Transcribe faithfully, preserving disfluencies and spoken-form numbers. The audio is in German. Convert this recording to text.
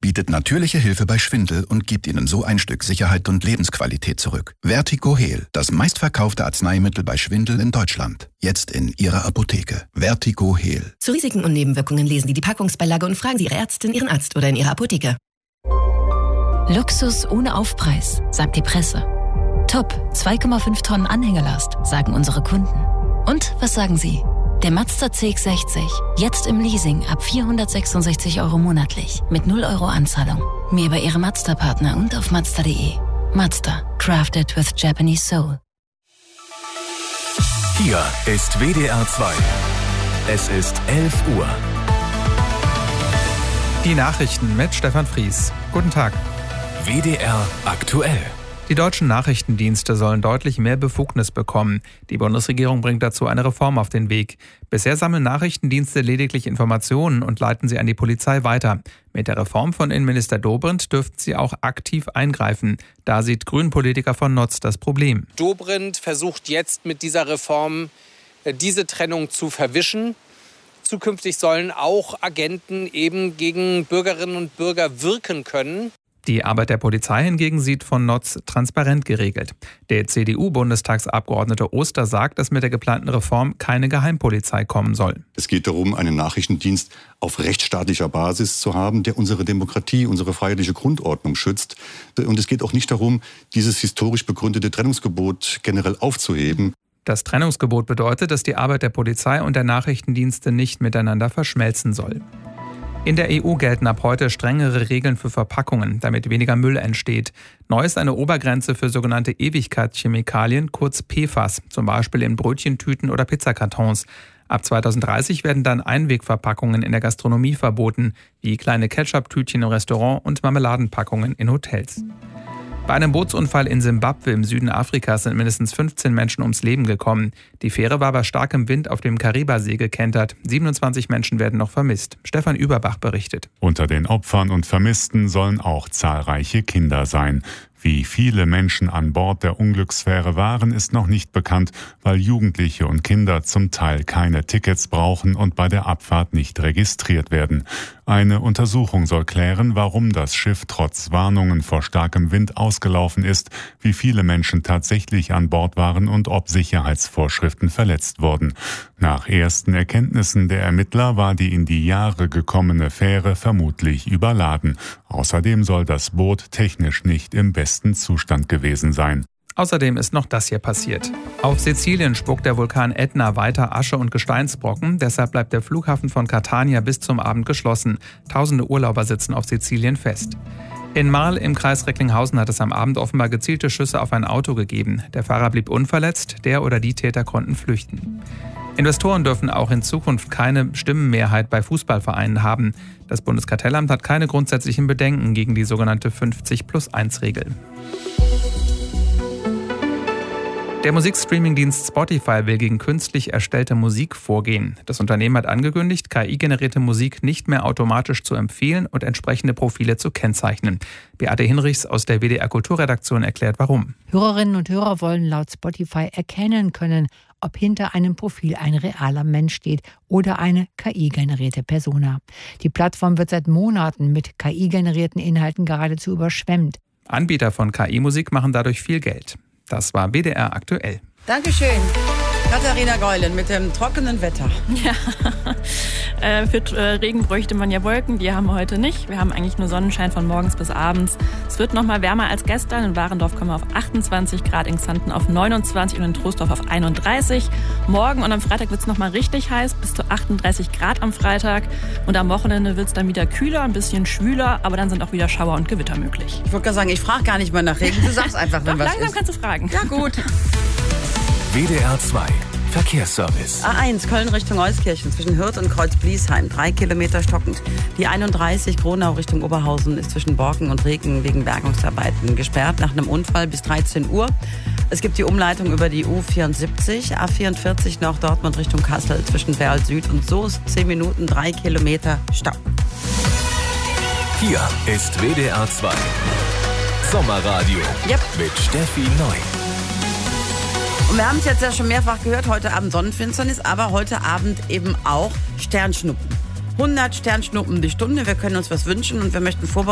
bietet natürliche Hilfe bei Schwindel und gibt Ihnen so ein Stück Sicherheit und Lebensqualität zurück. Vertigo-Heal, das meistverkaufte Arzneimittel bei Schwindel in Deutschland. Jetzt in Ihrer Apotheke. Vertigo-Heal. Zu Risiken und Nebenwirkungen lesen Sie die Packungsbeilage und fragen Sie Ihre Ärztin, Ihren Arzt oder in Ihrer Apotheke. Luxus ohne Aufpreis, sagt die Presse. Top, zwei Komma fünf Tonnen Anhängelast, sagen unsere Kunden. Und was sagen Sie? Der Mazda C X sechzig, jetzt im Leasing ab vierhundertsechsundsechzig Euro monatlich, mit null Euro Anzahlung. Mehr bei Ihrem Mazda-Partner und auf Mazda punkt de. Mazda, crafted with Japanese soul. Hier ist W D R zwei. Es ist elf Uhr. Die Nachrichten mit Stefan Fries. Guten Tag. W D R aktuell. Die deutschen Nachrichtendienste sollen deutlich mehr Befugnis bekommen. Die Bundesregierung bringt dazu eine Reform auf den Weg. Bisher sammeln Nachrichtendienste lediglich Informationen und leiten sie an die Polizei weiter. Mit der Reform von Innenminister Dobrindt dürften sie auch aktiv eingreifen. Da sieht Grünen-Politiker von Notz das Problem. Dobrindt versucht jetzt mit dieser Reform diese Trennung zu verwischen. Zukünftig sollen auch Agenten eben gegen Bürgerinnen und Bürger wirken können. Die Arbeit der Polizei hingegen sieht von Notz transparent geregelt. Der C D U-Bundestagsabgeordnete Oster sagt, dass mit der geplanten Reform keine Geheimpolizei kommen soll. Es geht darum, einen Nachrichtendienst auf rechtsstaatlicher Basis zu haben, der unsere Demokratie, unsere freiheitliche Grundordnung schützt. Und es geht auch nicht darum, dieses historisch begründete Trennungsgebot generell aufzuheben. Das Trennungsgebot bedeutet, dass die Arbeit der Polizei und der Nachrichtendienste nicht miteinander verschmelzen soll. In der E U gelten ab heute strengere Regeln für Verpackungen, damit weniger Müll entsteht. Neu ist eine Obergrenze für sogenannte Ewigkeitschemikalien, kurz P F A S, zum Beispiel in Brötchentüten oder Pizzakartons. Ab zweitausenddreißig werden dann Einwegverpackungen in der Gastronomie verboten, wie kleine Ketchup-Tütchen im Restaurant und Marmeladenpackungen in Hotels. Bei einem Bootsunfall in Simbabwe im Süden Afrikas sind mindestens fünfzehn Menschen ums Leben gekommen. Die Fähre war bei starkem Wind auf dem Karibasee gekentert. siebenundzwanzig Menschen werden noch vermisst. Stefan Überbach berichtet. Unter den Opfern und Vermissten sollen auch zahlreiche Kinder sein. Wie viele Menschen an Bord der Unglücksfähre waren, ist noch nicht bekannt, weil Jugendliche und Kinder zum Teil keine Tickets brauchen und bei der Abfahrt nicht registriert werden. Eine Untersuchung soll klären, warum das Schiff trotz Warnungen vor starkem Wind ausgelaufen ist, wie viele Menschen tatsächlich an Bord waren und ob Sicherheitsvorschriften verletzt wurden. Nach ersten Erkenntnissen der Ermittler war die in die Jahre gekommene Fähre vermutlich überladen. Außerdem soll das Boot technisch nicht im besten Zustand gewesen sein. Außerdem ist noch das hier passiert. Auf Sizilien spuckt der Vulkan Ätna weiter Asche und Gesteinsbrocken. Deshalb bleibt der Flughafen von Catania bis zum Abend geschlossen. Tausende Urlauber sitzen auf Sizilien fest. In Marl im Kreis Recklinghausen hat es am Abend offenbar gezielte Schüsse auf ein Auto gegeben. Der Fahrer blieb unverletzt, der oder die Täter konnten flüchten. Investoren dürfen auch in Zukunft keine Stimmenmehrheit bei Fußballvereinen haben. Das Bundeskartellamt hat keine grundsätzlichen Bedenken gegen die sogenannte fünfzig plus eins Regel. Der Musikstreaming-Dienst Spotify will gegen künstlich erstellte Musik vorgehen. Das Unternehmen hat angekündigt, K I-generierte Musik nicht mehr automatisch zu empfehlen und entsprechende Profile zu kennzeichnen. Beate Hinrichs aus der W D R-Kulturredaktion erklärt, warum. Hörerinnen und Hörer wollen laut Spotify erkennen können, ob hinter einem Profil ein realer Mensch steht oder eine K I-generierte Persona. Die Plattform wird seit Monaten mit K I-generierten Inhalten geradezu überschwemmt. Anbieter von K I-Musik machen dadurch viel Geld. Das war W D R aktuell. Dankeschön. Katharina Geulen mit dem trockenen Wetter. Ja, äh, für äh, Regen bräuchte man ja Wolken, die haben wir heute nicht. Wir haben eigentlich nur Sonnenschein von morgens bis abends. Es wird noch mal wärmer als gestern. In Warendorf kommen wir auf achtundzwanzig Grad, in Xanten auf neunundzwanzig und in Troisdorf auf einunddreißig. Morgen und am Freitag wird es noch mal richtig heiß, bis zu achtunddreißig Grad am Freitag. Und am Wochenende wird es dann wieder kühler, ein bisschen schwüler, aber dann sind auch wieder Schauer und Gewitter möglich. Ich wollte gerade sagen, ich frage gar nicht mehr nach Regen. Du sagst einfach, wenn Doch, was langsam ist. kannst du fragen. Ja, gut. W D R zwei Verkehrsservice. A eins Köln Richtung Euskirchen zwischen Hürth und Kreuz-Bliesheim, drei Kilometer stockend. Die einunddreißig Gronau Richtung Oberhausen ist zwischen Borken und Reken wegen Bergungsarbeiten gesperrt nach einem Unfall bis dreizehn Uhr. Es gibt die Umleitung über die U vierundsiebzig, A vierundvierzig nach Dortmund Richtung Kassel zwischen Werl Süd und Soest, zehn Minuten, drei Kilometer Stau. Hier ist W D R zwei Sommerradio Yep. mit Steffi Neu. Und wir haben es jetzt ja schon mehrfach gehört, heute Abend Sonnenfinsternis, aber heute Abend eben auch Sternschnuppen. hundert Sternschnuppen die Stunde, wir können uns was wünschen und wir möchten vorbereiten.